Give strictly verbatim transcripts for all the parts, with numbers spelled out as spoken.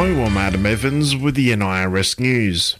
Hello, I'm Adam Evans with the N I R S News.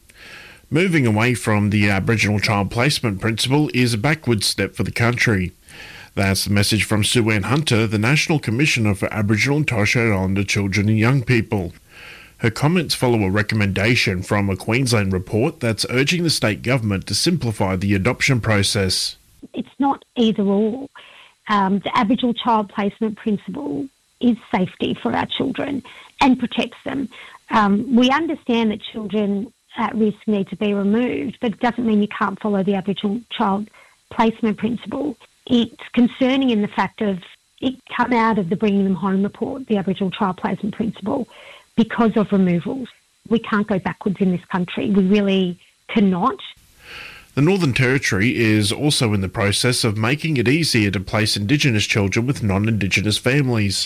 Moving away from the Aboriginal Child Placement Principle is a backward step for the country. That's the message from Sue Ann Hunter, the National Commissioner for Aboriginal and Torres Strait Islander Children and Young People. Her comments follow a recommendation from a Queensland report that's urging the state government to simplify the adoption process. It's not either or. Um, the Aboriginal Child Placement Principle is safety for our children and protects them. Um, we understand that children at risk need to be removed, but it doesn't mean you can't follow the Aboriginal Child Placement Principle. It's concerning in the fact of it come out of the Bringing Them Home report, the Aboriginal Child Placement Principle, because of removals. We can't go backwards in this country. We really cannot. The Northern Territory is also in the process of making it easier to place Indigenous children with non-Indigenous families.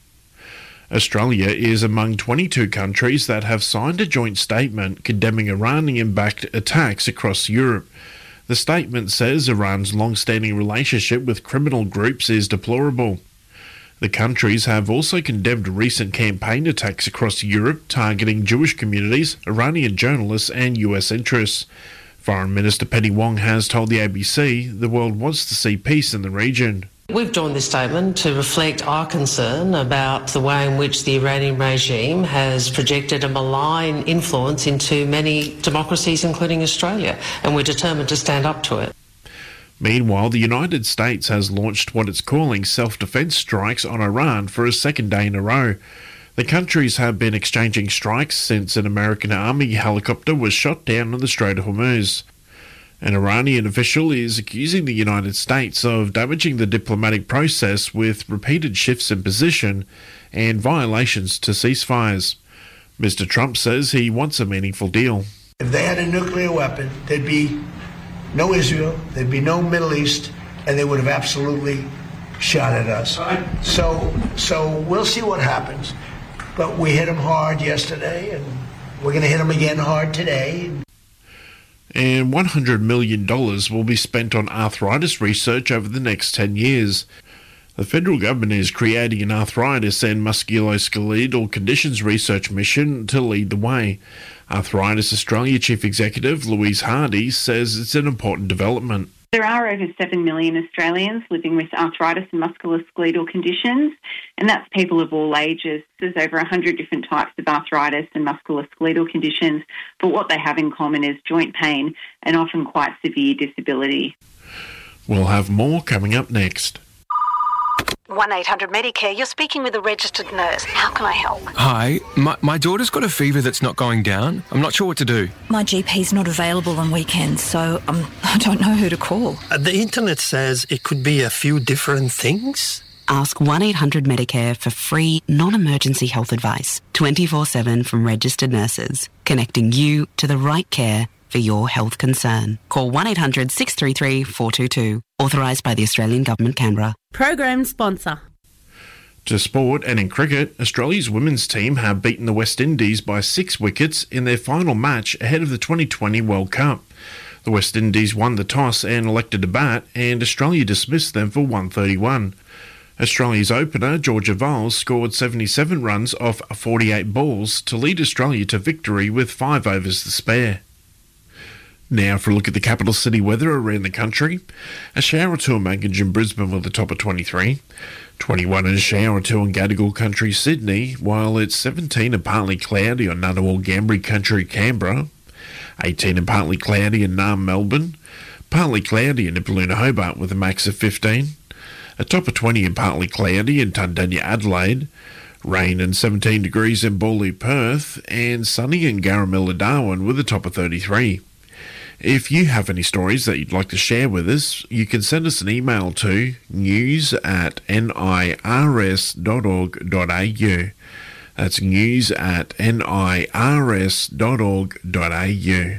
Australia is among twenty-two countries that have signed a joint statement condemning Iranian-backed attacks across Europe. The statement says Iran's long-standing relationship with criminal groups is deplorable. The countries have also condemned recent campaign attacks across Europe targeting Jewish communities, Iranian journalists and U S interests. Foreign Minister Penny Wong has told the A B C the world wants to see peace in the region. We've joined this statement to reflect our concern about the way in which the Iranian regime has projected a malign influence into many democracies, including Australia, and we're determined to stand up to it. Meanwhile, the United States has launched what it's calling self-defense strikes on Iran for a second day in a row. The countries have been exchanging strikes since an American Army helicopter was shot down on the Strait of Hormuz. An Iranian official is accusing the United States of damaging the diplomatic process with repeated shifts in position and violations to ceasefires. Mister Trump says he wants a meaningful deal. If they had a nuclear weapon, there'd be no Israel, there'd be no Middle East, and they would have absolutely shot at us. So, so we'll see what happens. But we hit them hard yesterday, and we're going to hit them again hard today. And one hundred million dollars will be spent on arthritis research over the next ten years. The federal government is creating an arthritis and musculoskeletal conditions research mission to lead the way. Arthritis Australia Chief Executive Louise Hardy says it's an important development. There are over seven million Australians living with arthritis and musculoskeletal conditions, and that's people of all ages. There's over one hundred different types of arthritis and musculoskeletal conditions, but what they have in common is joint pain and often quite severe disability. We'll have more coming up next. one eight hundred Medicare, you're speaking with a registered nurse. How can I help? Hi, my, my daughter's got a fever that's not going down. I'm not sure what to do. My G P's not available on weekends, so um, I don't know who to call. Uh, the internet says it could be a few different things. Ask one eight hundred Medicare for free, non-emergency health advice, twenty-four seven from registered nurses, connecting you to the right care for your health concern. Call one eight hundred six three three four two two. Authorised by the Australian Government, Canberra. Program sponsor. To sport, and in cricket, Australia's women's team have beaten the West Indies by six wickets in their final match ahead of the twenty twenty World Cup. The West Indies won the toss and elected to bat, and Australia dismissed them for one thirty-one. Australia's opener, Georgia Valls, scored seventy-seven runs off forty-eight balls to lead Australia to victory with five overs to spare. Now for a look at the capital city weather around the country. A shower or two in Mangadge and Brisbane with a top of twenty-three. twenty-one and a shower or two in Gadigal Country, Sydney, while it's seventeen and partly cloudy on Ngunnawal Gambri Country, Canberra. eighteen and partly cloudy in Naarm, Melbourne. Partly cloudy in Nipaluna, Hobart with a max of fifteen. A top of twenty and partly cloudy in Tundanya, Adelaide. Rain and seventeen degrees in Bawley, Perth. And sunny in Garamilla, Darwin with a top of thirty-three. If you have any stories that you'd like to share with us, you can send us an email to news at nirs dot org dot a u. That's news at nirs dot org dot a u.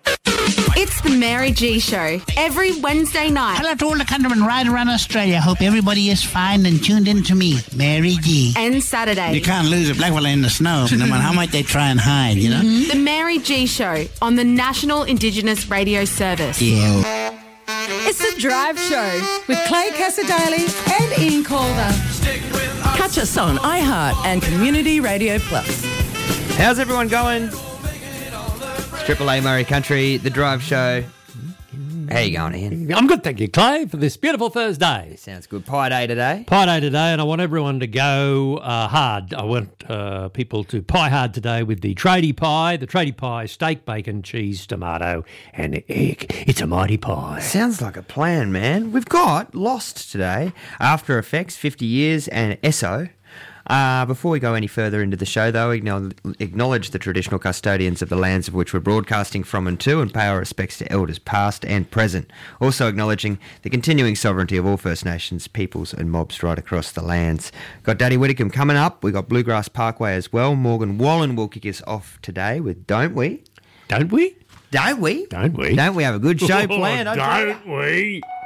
It's the Mary G Show, every Wednesday night. Hello to all the countrymen right around Australia. Hope everybody is fine and tuned in to me, Mary G. And Saturday. You can't lose a black fella in the snow, no matter how much they try and hide, you know? Mm-hmm. The Mary G Show on the National Indigenous Radio Service. Yeah. It's the Drive Show with Clay Casadale and Ian Calder. Catch us on iHeart and Community Radio Plus. How's everyone going? It's Triple A Murray Country, The Drive Show. How you going, Ian? I'm good, thank you, Clay, for this beautiful Thursday. Sounds good. Pie Day today. Pie Day today, and I want everyone to go uh, hard. I want uh, people to pie hard today with the tradie pie. The tradie pie, steak, bacon, cheese, tomato, and egg. It's a mighty pie. Sounds like a plan, man. We've got Lost today, After Effects, fifty years, and Esso. Uh, before we go any further into the show, though, acknowledge the traditional custodians of the lands of which we're broadcasting from and to, and pay our respects to elders past and present. Also acknowledging the continuing sovereignty of all First Nations peoples and mobs right across the lands. Got Daddy Whitcomb coming up. We got Bluegrass Parkway as well. Morgan Wallen will kick us off today with Don't We? Don't we? Don't we? Don't we? Don't we have a good show planned? Don't we?